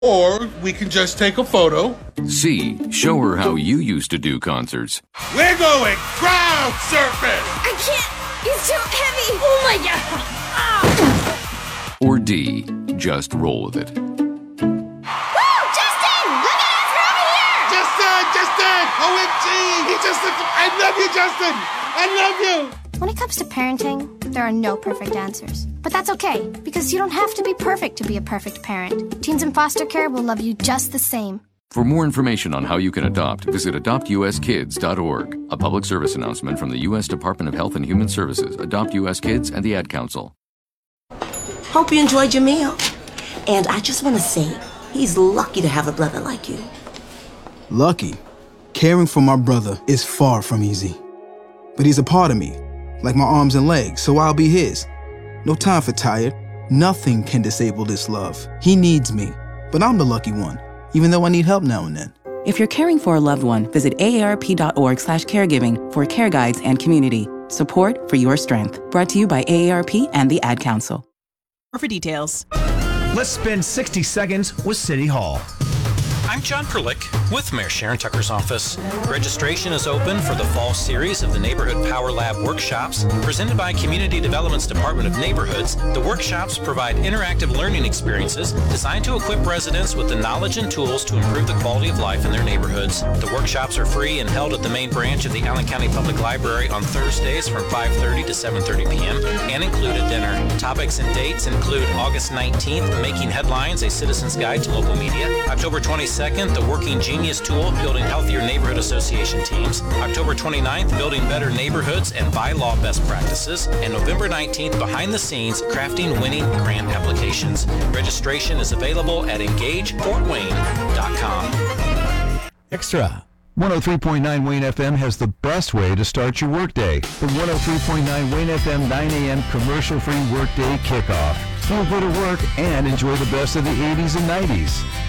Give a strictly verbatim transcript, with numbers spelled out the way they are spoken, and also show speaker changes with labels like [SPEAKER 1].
[SPEAKER 1] Or we can just take a photo.
[SPEAKER 2] C. Show her how you used to do concerts.
[SPEAKER 1] We're going crowd surfing!
[SPEAKER 3] I can't! He's too heavy! Oh my god! Ah.
[SPEAKER 2] Or D. Just roll with it.
[SPEAKER 3] Woo! Justin! Look at us! We're over here!
[SPEAKER 1] Justin! Justin! O M G! He just looked... I love you, Justin! I love you!
[SPEAKER 4] When it comes to parenting, there are no perfect answers. But that's okay, because you don't have to be perfect to be a perfect parent. Teens in foster care will love you just the same.
[SPEAKER 2] For more information on how you can adopt, visit adopt u s kids dot org. A public service announcement from the U S Department of Health and Human Services, Adopt U S Kids, and the Ad Council.
[SPEAKER 5] Hope you enjoyed your meal. And I just want to say, he's lucky to have a brother like you.
[SPEAKER 6] Lucky? Caring for my brother is far from easy. But he's a part of me, like my arms and legs, so I'll be his. No time for tired. Nothing can disable this love. He needs me, but I'm the lucky one, even though I need help now and then.
[SPEAKER 7] If you're caring for a loved one, visit A A R P dot org slash caregiving for care guides and community. Support for your strength. Brought to you by A A R P and the Ad Council.
[SPEAKER 8] For details.
[SPEAKER 9] Let's spend sixty seconds with City Hall.
[SPEAKER 10] I'm John Perlick with Mayor Sharon Tucker's office. Registration is open for the fall series of the Neighborhood Power Lab workshops presented by Community Development's Department of Neighborhoods. The workshops provide interactive learning experiences designed to equip residents with the knowledge and tools to improve the quality of life in their neighborhoods. The workshops are free and held at the main branch of the Allen County Public Library on Thursdays from five thirty to seven thirty p.m. and include a dinner. Topics and dates include August nineteenth, Making Headlines, a Citizen's Guide to Local Media. October twenty-second, the Working Genius Tool, Building Healthier Neighborhood Association Teams. October twenty-ninth, Building Better Neighborhoods and Bylaw Best Practices. And November nineteenth, Behind the Scenes, Crafting Winning Grant Applications. Registration is available at engage fort wayne dot com.
[SPEAKER 9] Extra. one oh three point nine Wayne F M has the best way to start your workday. The one oh three point nine Wayne F M nine a.m. commercial-free workday kickoff. Don't go to work and enjoy the best of the eighties and nineties.